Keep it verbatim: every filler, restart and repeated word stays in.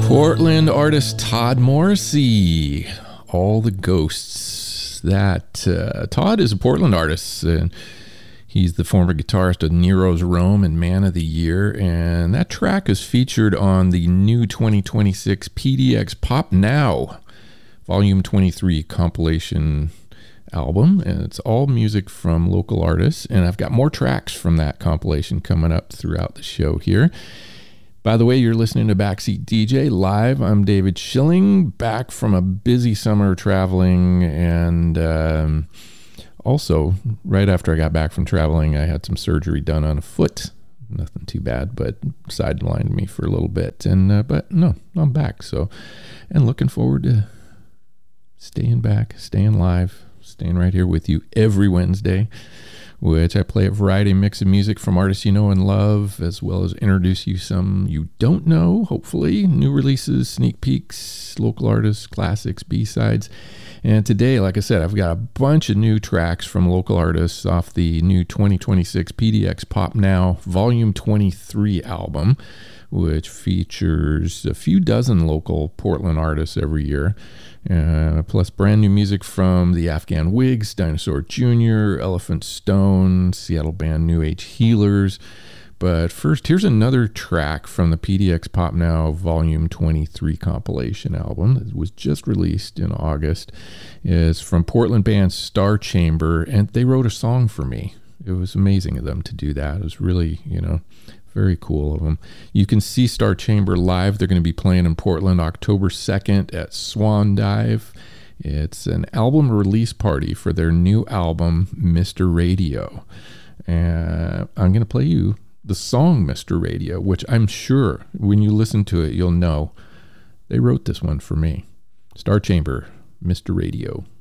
Portland artist Todd Morrissey, All the Ghosts. That uh, Todd is a Portland artist, and he's the former guitarist of Nero's Rome and Man of the Year, and that track is featured on the new twenty twenty-six P D X Pop Now Volume twenty-three compilation album, and it's all music from local artists, and I've got more tracks from that compilation coming up throughout the show here. By the way, you're listening to Backseat D J live. I'm David Schilling, back from a busy summer traveling, and um, also, right after I got back from traveling, I had some surgery done on a foot. Nothing too bad, but sidelined me for a little bit. And uh, but no, I'm back. So, and looking forward to staying back, staying live, staying right here with you every Wednesday, which I play a variety mix of music from artists you know and love, as well as introduce you some you don't know, hopefully, new releases, sneak peeks, local artists, classics, B-sides. And today, like I said, I've got a bunch of new tracks from local artists off the new twenty twenty-six P D X Pop Now Volume twenty-three album, which features a few dozen local Portland artists every year. Uh, plus brand new music from the Afghan Wigs, Dinosaur Junior, Elephant Stone, Seattle band New Age Healers. But first, here's another track from the P D X Pop Now Volume twenty-three compilation album that was just released in August. It's from Portland band Star Chamber, and they wrote a song for me. It was amazing of them to do that. It was really, you know, very cool of them. You can see Star Chamber live. They're going to be playing in Portland October second at Swan Dive. It's an album release party for their new album, Mister Radio. And I'm going to play you the song Mister Radio, which I'm sure when you listen to it, you'll know they wrote this one for me. Star Chamber, Mister Radio.